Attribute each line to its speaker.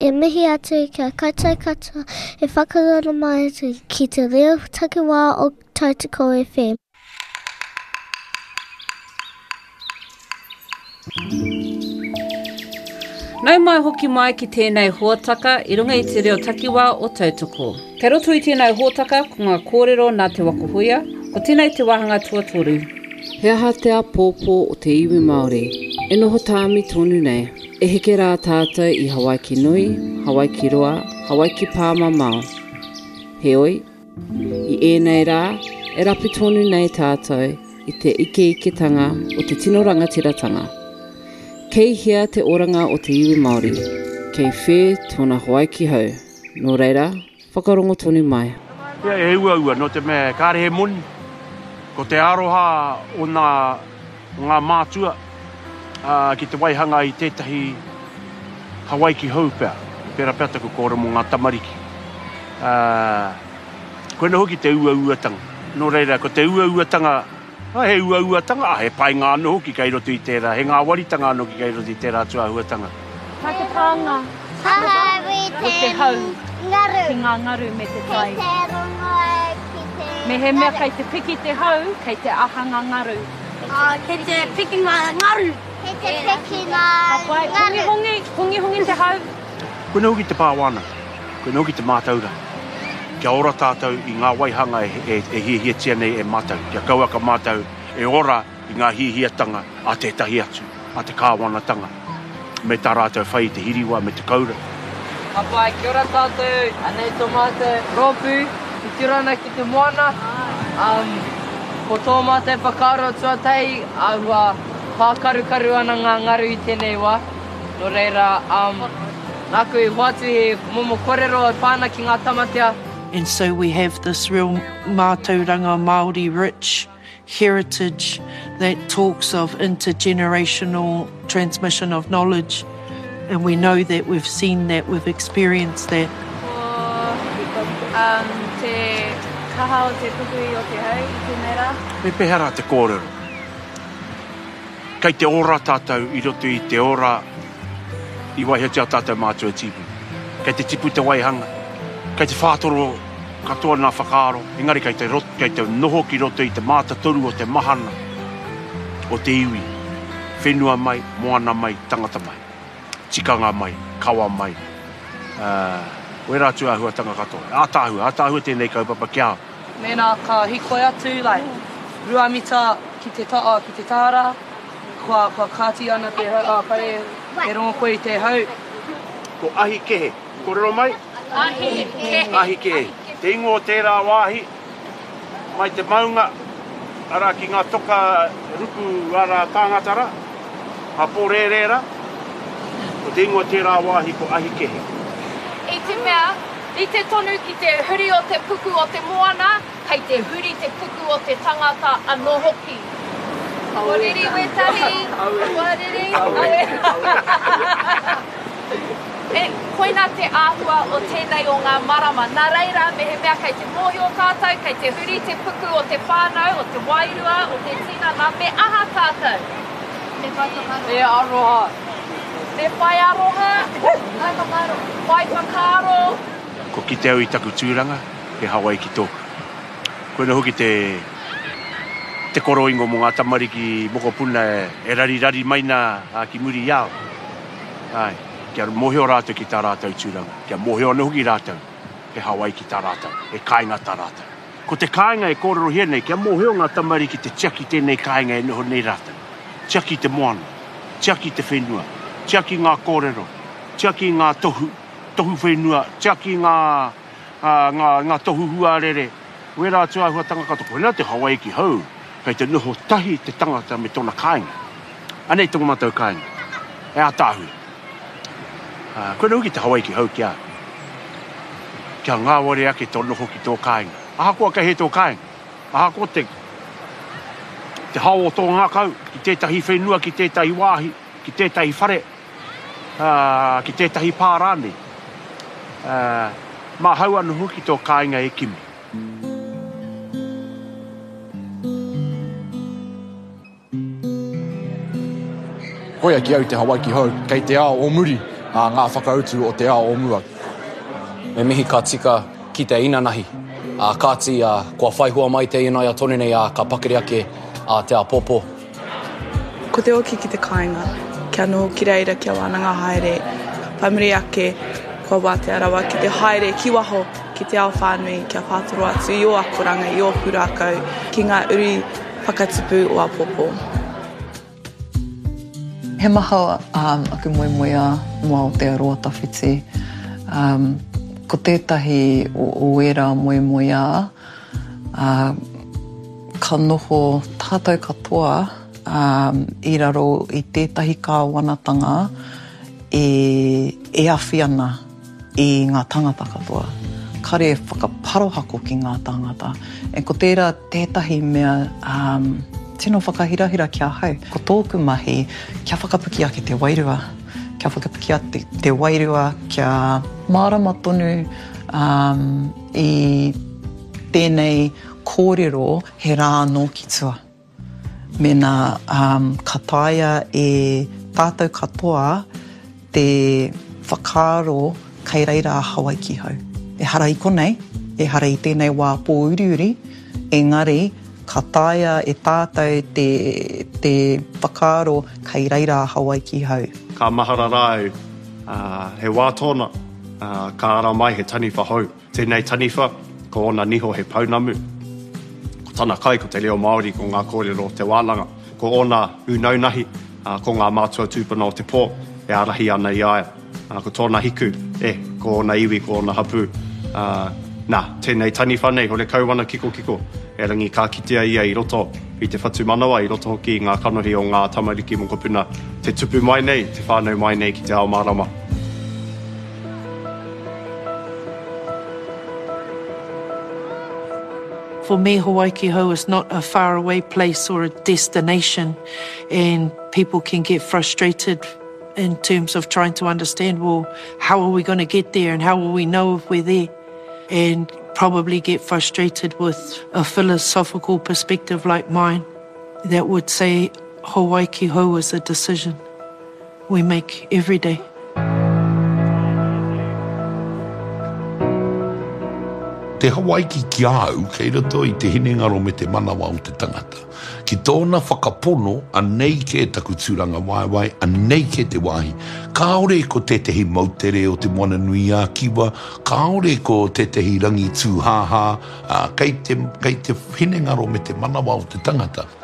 Speaker 1: E mihi atu kia kaitai katoa e whakarana mai atu ki te reo takiwā o Tautoko FM.
Speaker 2: Nau mai hoki mai ki tēnei huataka I runga I te reo takiwā o Tautoko. Kei roto I tēnei huataka ko ngā kōrero nā te wakuhuia, ko tēnei te wahanga tuatoru.
Speaker 3: He aha te a pōpō o te iwi Māori. E noho tāmi tonu nei. E heke rā tātou I Hawaiki Nui, Hawaiki Roa, Hawaiki Pāma Mao. Heoi, I ēnei rā, e rapi tonu nei tātou I te ike-iketanga o te tino rangatiratanga. Kei hea te oranga o te iwi Māori. Kei whē tōna Hawaiki hau. Nō reira, whakarongo tonu mai.
Speaker 4: Ia e ua no te mea kārehe moni. Ko te aroha o ngā mātua ki te waihanga I tētahi Hawaiki hau pēr. Pēra pēr taku kōra mō ngā tamariki. Koe na hoki te ua-uatanga. Nō reira, ko te ua-uatanga, he ua-uatanga, he pai ngā no hoki kai roto I tērā. He ngā waritanga no ki kai roto I tērā tua huatanga.
Speaker 5: Takapanga. Te hau. Ngaru. Ki ngā ngaru me te tai. Ki te rongo, ki te... Me he mea kei te piki te hau, kei te ahanga ngaru. Kei te piki ngā ngaru. Kei te piki ngā ngaru. Hongi te hau.
Speaker 4: Koe na hoki te pāwana. Koe na hoki te mātaura. Kia ora tātou I ngā waihanga e hihiatia nei e mātau. Kia kauaka mātau e ora I ngā hihiatanga a tētahi atu, a te kāwanatanga. Me tā rātou whai te hiriwa, me te kaura.
Speaker 6: Apai, kia ora tātou, anei tō mātou rōpū, I tirana ki te moana. Ko tō mātou whakaaro tuatei, aua whakarukaru ana ngā ngaru I tēnei wā. Nō reira, nā koe hoatu he momo korero e pāna ki ngā tamatea.
Speaker 7: And so we have this real mātauranga Māori rich heritage that talks of intergenerational transmission of knowledge. And we know that, we've seen that, we've experienced that.
Speaker 5: Te kaha o te tukui o te hau, I te mera.
Speaker 4: Me pehara te kōrero. Kei te ora tātou I roto I te ora I waihatia tātou mātua tipu. Kei te tipu te waihanga. Kei te whātoro katoa nā whakaaro. Engari kei te noho ki roto I te mātatoru o te mahana. O te iwi. Whenua mai, moana mai, tangata mai. Tikanga mai, kawa mai. Wera tua huatanga katoa. Ātāhua tēnei kaupapa kia.
Speaker 6: Mēnā ka hikoi atu, rua mita ki te taa, ki te tāra. Kua kāti ana te hau, kare e rongo koe I te hau.
Speaker 4: Ko ahi kehe. Kōrero mai?
Speaker 5: Ahi kehe.
Speaker 4: Ahi kehe. Te ingo o tērā wāhi, mai te maunga, ara ki ngā toka ruku ara tāngatara, ha pōrērēra, o te ingo o tērā wāhi ko ahi kehe.
Speaker 5: I te mea, I te tonu ki te huri o te puku o te moana, kei te huri te puku o te tangata anō hoki. Wariri we tari, wariri. E koina te āhua o tēnei o ngā marama. Nā reira, me he mea kei te mōhio tātou, kei te huri te puku o te whānau, o te wairua, o te tina, nā me aha tātou.
Speaker 6: Me aroha.
Speaker 5: Me whai aroha. Whai whakaaro.
Speaker 4: Ko ki te au I taku tūranga, he Hawaii ki tōku. Koe na hoki te koroingo mō ngā tamariki mokopuna e rari maina ki muri iao. Ai. Kia moheo rātou ki tā rātou tūranga. Kia moheo anu hoki rātou. He Hawaii ki tā rātou. He kāinga tā rātou. Ko te kāinga e kōrero hea nei, kia moheo ngā tamariki te tiaki tēnei kāinga e noho nei rātou. Tiaki te moana. Tiaki te whenua. Tiaki ngā kōrero. Tiaki ngā tohu whenua. Tiaki ngā tohu huarere. Wera tua hua tangakato. Koina te Hawaii ki hau. Kei te noho tahi te tangata me tōna kāinga. Anei tonga matau kāinga. E ātāhui. Koe na hoki te Hawaii ki hau kia. Kia ngā ware ake tō noho ki tō kāinga. Aha kua kei he tō kāinga. Aha kua te hao o tō ngā kau. Ki tētahi whenua, ki tētahi wāhi, ki tētahi whare, ki tētahi pārāne. Mā hau anu hoki tō kāinga e kimi.
Speaker 8: Koia ki au te Hawaii ki hau, kei te ao o muri. ngā whakautu o te ao o mua. Me mihi ka tika ki te inanahi. Kāti kua whaihua mai te ina ia tonu nei ka pakere ake te a popo.
Speaker 9: Ko te oki ki te kāinga, kia noho ki reira kia wānanga haere. Paimiri ake, kua wā te arawa ki te haere ki waho ki te ao whānui, kia whātoro atu i o akoranga, i o pūrākau, ki ngā uri whakatupu o a popo.
Speaker 10: He maha aku moemoea mua o te aroa tawhiti. Ko tētahi o era moemoea, ka noho tātou katoa i raro i tētahi kāwanatanga e awhi ana i ngā tangata katoa. Kare whakaparohako ki ngā tangata. E ko tērā tētahi mea tino whakahirahira kia hau. Ko tōku mahi, kia whakapuki ake te wairua. Kia whakapuki ake te wairua, kia mārama tonu i tēnei kōrero he rā anō ki tua. Mena kataia e tātou katoa te whakaaro kei reira a Hawaii ki hau. E hara i konei, e hara i tēnei wā pō uriuri, engari kataia e tātou te whakaaro kei reira a Hawaii ki hau.
Speaker 4: Ka mahara rāu, he wā tōna, ka ara mai he taniwha hau. Tēnei taniwha, ko ona niho he paunamu. Ko tana kai ko te leo Māori ko ngā kōrero te wālanga. Ko ona unaunahi, ko ngā mātua tūpuna o te pō, e arahi ana i aia. Ko tōna hiku, ko ona iwi, ko ona hapu. Nā, tēnei taniwha nei, hore kauwana kiko. E rangi ka kitea ia i roto, i te whatu manawa, i roto hoki ngā kanohi o ngā tamariki mokopuna. Te tupu mai nei, te whānau mai nei ki te ao marama.
Speaker 7: For me, Hawaii ki hau is not a faraway place or a destination, and people can get frustrated in terms of trying to understand, well, how are we going to get there and how will we know if we're there? And probably get frustrated with a philosophical perspective like mine that would say Hawaii ki hau is a decision we make every day.
Speaker 11: Te Hawaii ki au, kei roto i te hinengaro me te manawa o te tangata. Ki tōna whakapono, anei ke taku tūranga waiwai, anei ke te wahi. Kaore ko tetehi mautere o te moana nui a kiwa, kaore ko tetehi rangi tūhaha, kei te hinengaro me te manawa o te tangata.